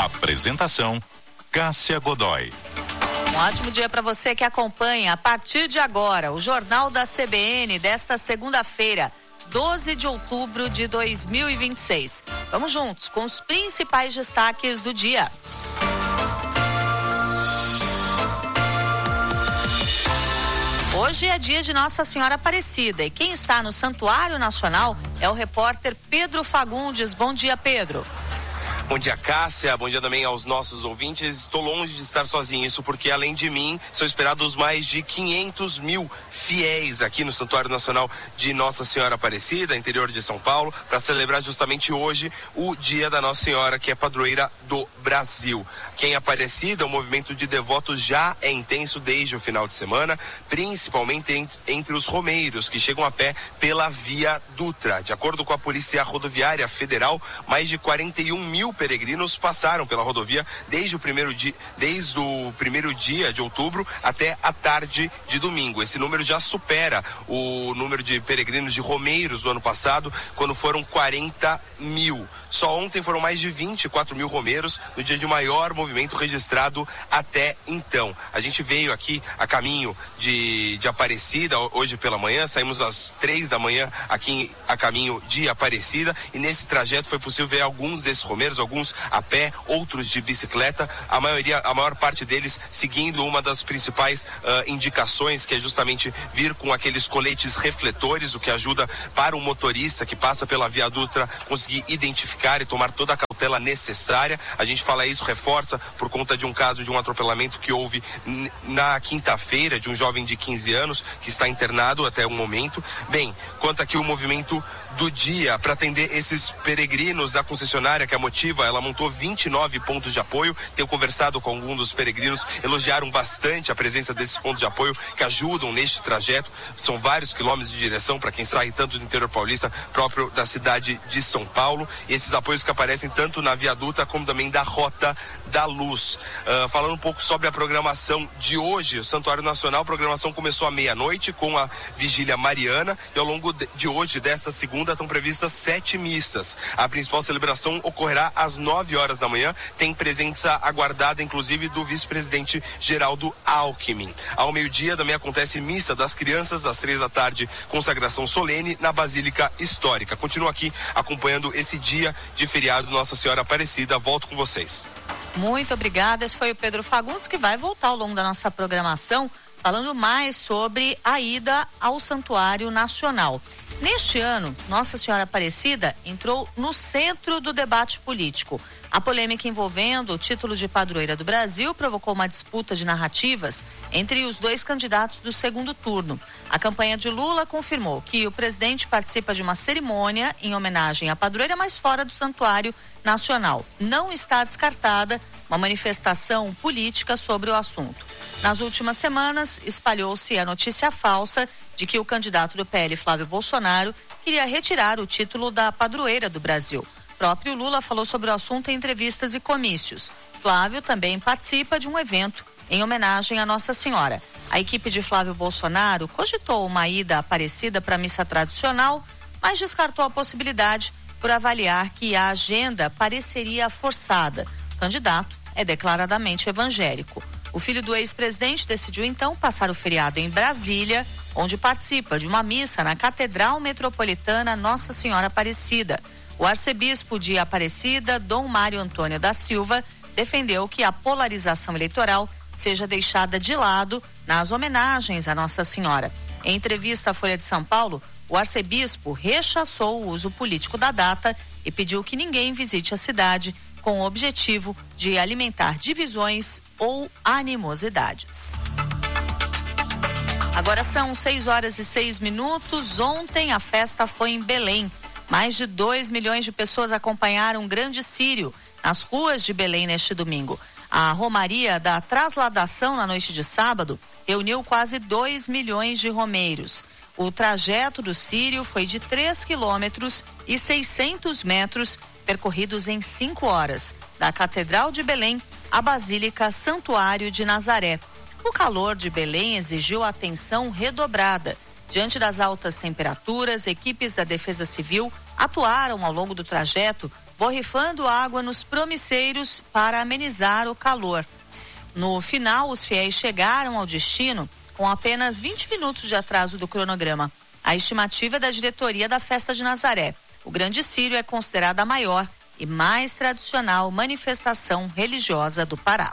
Apresentação: Cássia Godoy. Um ótimo dia para você que acompanha a partir de agora o Jornal da CBN desta segunda-feira, 12 de outubro de 2026. Vamos juntos com os principais destaques do dia. Hoje é dia de Nossa Senhora Aparecida e quem está no Santuário Nacional é o repórter Pedro Fagundes. Bom dia, Pedro. Bom dia, Cássia. Bom dia também aos nossos ouvintes. Estou longe de estar sozinho, isso porque além de mim são esperados mais de 500 mil fiéis aqui no Santuário Nacional de Nossa Senhora Aparecida, interior de São Paulo, para celebrar justamente hoje o dia da Nossa Senhora, que é padroeira do Brasil. Aqui em Aparecida, o movimento de devotos já é intenso desde o final de semana, principalmente entre os romeiros que chegam a pé pela Via Dutra. De acordo com a Polícia Rodoviária Federal, mais de 41 mil peregrinos passaram pela rodovia desde o primeiro dia de outubro até a tarde de domingo. Esse número já supera o número de peregrinos de romeiros do ano passado, quando foram 40 mil. Só ontem foram mais de 24 mil romeiros no dia de maior movimento registrado até então. A gente veio aqui a caminho de Aparecida hoje pela manhã, saímos às 3 da manhã aqui a caminho de Aparecida e nesse trajeto foi possível ver alguns desses romeiros, alguns a pé, outros de bicicleta, a maior parte deles seguindo uma das principais indicações, que é justamente vir com aqueles coletes refletores, o que ajuda para o motorista que passa pela Via Dutra conseguir identificar e tomar toda a cautela necessária. A gente fala isso, reforça por conta de um caso de um atropelamento que houve na quinta-feira de um jovem de 15 anos que está internado até o momento. Bem, quanto aqui o movimento do dia para atender esses peregrinos da concessionária que a Motiva, ela montou 29 pontos de apoio. Tenho conversado com alguns dos peregrinos, elogiaram bastante a presença desses pontos de apoio que ajudam neste trajeto. São vários quilômetros de direção para quem sai tanto do interior paulista, próprio da cidade de São Paulo. E esses apoios que aparecem tanto na Via Dutra como também da Rota da Luz. Falando um pouco sobre a programação de hoje, o Santuário Nacional, a programação começou à meia-noite com a Vigília Mariana e ao longo de hoje, desta segunda, estão previstas 7 missas. A principal celebração ocorrerá às 9 horas da manhã, tem presença aguardada inclusive do vice-presidente Geraldo Alckmin. Ao meio-dia também acontece missa das crianças, às 3 da tarde, consagração solene na Basílica Histórica. Continuo aqui acompanhando esse dia de feriado Nossa Senhora Aparecida. Volto com vocês. Muito obrigada. Esse foi o Pedro Fagundes, que vai voltar ao longo da nossa programação falando mais sobre a ida ao Santuário Nacional. Neste ano, Nossa Senhora Aparecida entrou no centro do debate político. A polêmica envolvendo o título de padroeira do Brasil provocou uma disputa de narrativas entre os dois candidatos do segundo turno. A campanha de Lula confirmou que o presidente participa de uma cerimônia em homenagem à padroeira, mas fora do Santuário Nacional. Não está descartada uma manifestação política sobre o assunto. Nas últimas semanas, espalhou-se a notícia falsa de que o candidato do PL, Flávio Bolsonaro, queria retirar o título da padroeira do Brasil. O próprio Lula falou sobre o assunto em entrevistas e comícios. Flávio também participa de um evento em homenagem à Nossa Senhora. A equipe de Flávio Bolsonaro cogitou uma ida Aparecida para a missa tradicional, mas descartou a possibilidade por avaliar que a agenda pareceria forçada. O candidato é declaradamente evangélico. O filho do ex-presidente decidiu então passar o feriado em Brasília, onde participa de uma missa na Catedral Metropolitana Nossa Senhora Aparecida. O arcebispo de Aparecida, Dom Mário Antônio da Silva, defendeu que a polarização eleitoral seja deixada de lado nas homenagens à Nossa Senhora. Em entrevista à Folha de São Paulo, o arcebispo rechaçou o uso político da data e pediu que ninguém visite a cidade com o objetivo de alimentar divisões ou animosidades. Agora são 6h06. Ontem a festa foi em Belém. Mais de 2 milhões de pessoas acompanharam um grande círio nas ruas de Belém neste domingo. A romaria da Trasladação na noite de sábado reuniu quase 2 milhões de romeiros. O trajeto do círio foi de 3 quilômetros e 600 metros, percorridos em 5 horas, da Catedral de Belém à Basílica Santuário de Nazaré. O calor de Belém exigiu atenção redobrada. Diante das altas temperaturas, equipes da Defesa Civil atuaram ao longo do trajeto borrifando água nos promisseiros para amenizar o calor. No final, os fiéis chegaram ao destino com apenas 20 minutos de atraso do cronograma. A estimativa é da diretoria da Festa de Nazaré. O Grande Círio é considerada a maior e mais tradicional manifestação religiosa do Pará.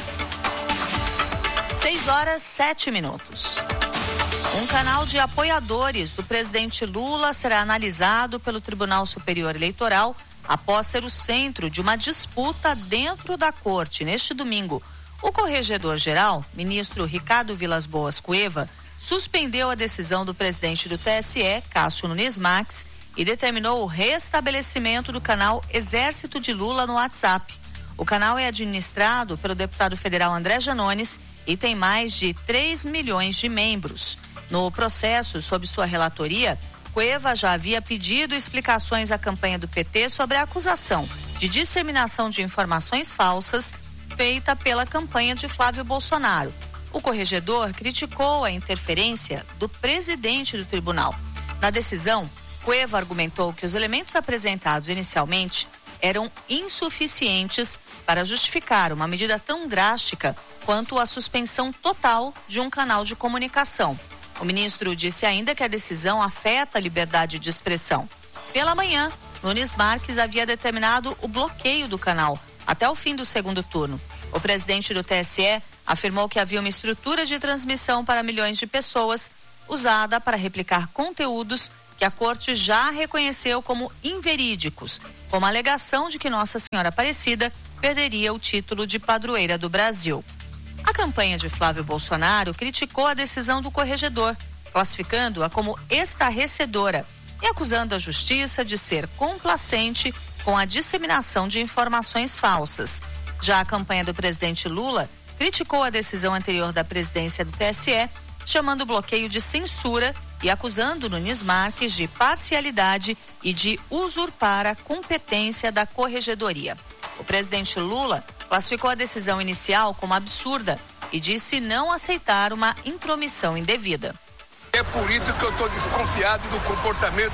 6h07. Um canal de apoiadores do presidente Lula será analisado pelo Tribunal Superior Eleitoral após ser o centro de uma disputa dentro da corte neste domingo. O corregedor-geral, ministro Ricardo Vilas Boas Cueva, suspendeu a decisão do presidente do TSE, Cássio Nunes Marques, e determinou o restabelecimento do canal Exército de Lula no WhatsApp. O canal é administrado pelo deputado federal André Janones e tem mais de 3 milhões de membros. No processo, sob sua relatoria, Cueva já havia pedido explicações à campanha do PT sobre a acusação de disseminação de informações falsas feita pela campanha de Flávio Bolsonaro. O corregedor criticou a interferência do presidente do tribunal. Na decisão, Cueva argumentou que os elementos apresentados inicialmente eram insuficientes para justificar uma medida tão drástica quanto a suspensão total de um canal de comunicação. O ministro disse ainda que a decisão afeta a liberdade de expressão. Pela manhã, Nunes Marques havia determinado o bloqueio do canal até o fim do segundo turno. O presidente do TSE afirmou que havia uma estrutura de transmissão para milhões de pessoas usada para replicar conteúdos que a corte já reconheceu como inverídicos, como a alegação de que Nossa Senhora Aparecida perderia o título de padroeira do Brasil. A campanha de Flávio Bolsonaro criticou a decisão do corregedor, classificando-a como estarrecedora e acusando a justiça de ser complacente com a disseminação de informações falsas. Já a campanha do presidente Lula criticou a decisão anterior da presidência do TSE, chamando o bloqueio de censura e acusando Nunes Marques de parcialidade e de usurpar a competência da corregedoria. O presidente Lula classificou a decisão inicial como absurda e disse não aceitar uma intromissão indevida. É por isso que eu estou desconfiado do comportamento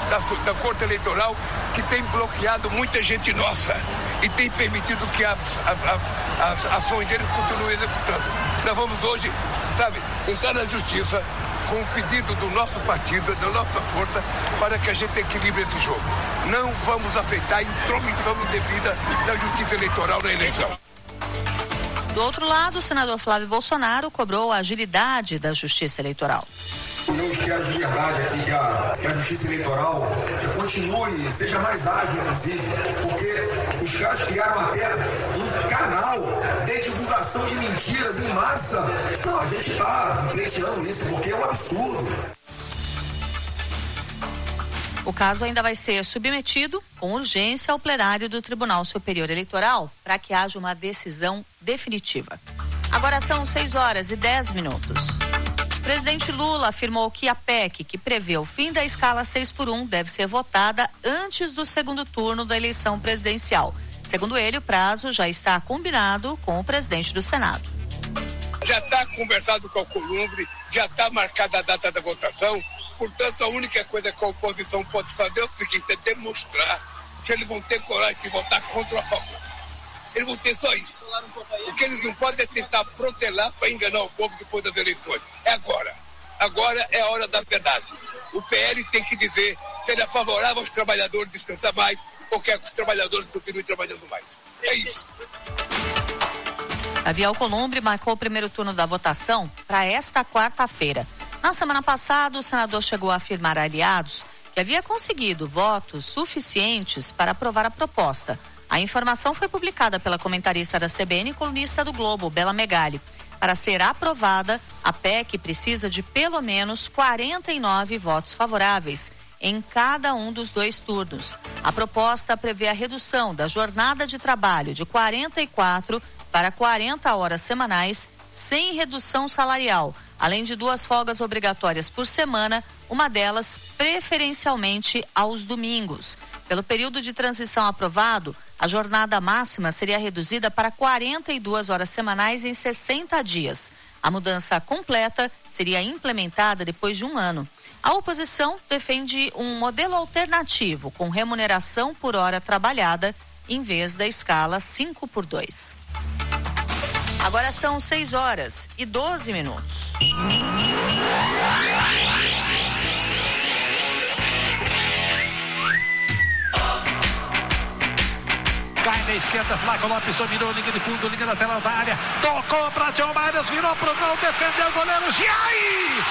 da Corte Eleitoral, que tem bloqueado muita gente nossa e tem permitido que as ações deles continuem executando. Nós vamos hoje, entrar na justiça com o pedido do nosso partido, da nossa força, para que a gente equilibre esse jogo. Não vamos aceitar intromissão indevida da Justiça Eleitoral na eleição. Do outro lado, o senador Flávio Bolsonaro cobrou a agilidade da Justiça Eleitoral. Eu quero de verdade aqui que a Justiça Eleitoral continue, seja mais ágil, inclusive, porque os caras criaram até um canal de divulgação de mentiras em massa. Não, a gente está pleiteando isso porque é um absurdo. O caso ainda vai ser submetido com urgência ao plenário do Tribunal Superior Eleitoral para que haja uma decisão definitiva. Agora são 6h10. O presidente Lula afirmou que a PEC, que prevê o fim da escala 6x1, deve ser votada antes do segundo turno da eleição presidencial. Segundo ele, o prazo já está combinado com o presidente do Senado. Já está conversado com o Alcolumbre, já está marcada a data da votação. Portanto, a única coisa que a oposição pode fazer é o seguinte, é demonstrar se eles vão ter coragem de votar contra ou a favor. Eles vão ter só isso. O que eles não podem é tentar protelar para enganar o povo depois das eleições. É agora. Agora é a hora da verdade. O PL tem que dizer se ele é favorável aos trabalhadores descansar mais ou quer que os trabalhadores continuem trabalhando mais. É isso. Davi Alcolumbre marcou o primeiro turno da votação para esta quarta-feira. Na semana passada, o senador chegou a afirmar a aliados que havia conseguido votos suficientes para aprovar a proposta. A informação foi publicada pela comentarista da CBN e colunista do Globo, Bela Megali. Para ser aprovada, a PEC precisa de pelo menos 49 votos favoráveis em cada um dos 2 turnos. A proposta prevê a redução da jornada de trabalho de 44 para 40 horas semanais, sem redução salarial, além de 2 folgas obrigatórias por semana, uma delas preferencialmente aos domingos. Pelo período de transição aprovado, a jornada máxima seria reduzida para 42 horas semanais em 60 dias. A mudança completa seria implementada depois de 1 ano. A oposição defende um modelo alternativo com remuneração por hora trabalhada em vez da escala 5x2. Agora são 6h12. Cai na esquerda, Flávio Lopes dominou, linha de fundo, linha lateral da área, tocou para John Marius, virou pro gol, defendeu o goleiro, Giai!